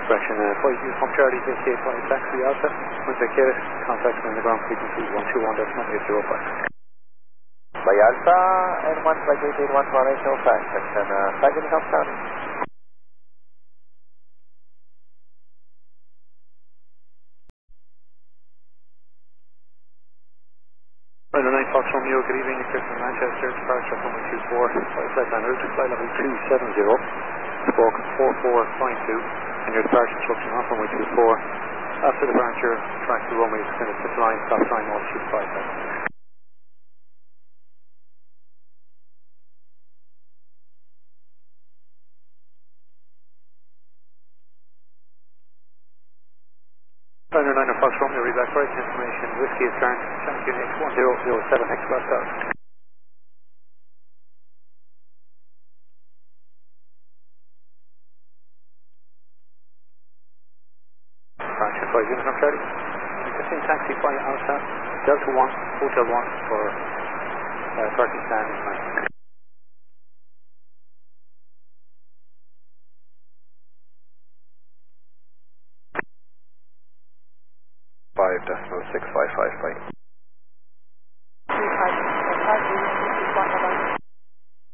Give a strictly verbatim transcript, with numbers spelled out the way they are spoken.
Correction, uh, five from Charlie, Whiskey eight five, taxi Alpha. Once I get it, contact me on the ground frequency one two one point eight zero five. By Alpha, N one five eight eight one formation, flight section, uh, flight in Hong Kong. nine Fox Romeo, good evening, Chris from Manchester, departure from one two four, flight plan route, flight level two seven zero, spoke four four five two, and your departure instruction on from one two four. After departure, track to runway, extended to line, stop sign, all two five seven. Liner nine Fox Romeo, read back correct information, Whiskey is current, champion X one zero zero seven X left out. Departure five units from Charlie. Continue taxi by Alpha, Delta one, Hotel one for uh, thirty standing time. five decimal six five five, bye.